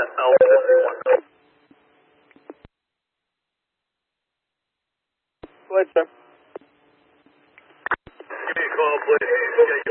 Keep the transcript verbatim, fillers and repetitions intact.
Alpha, this is one. Go ahead, sir. Give me a call, please.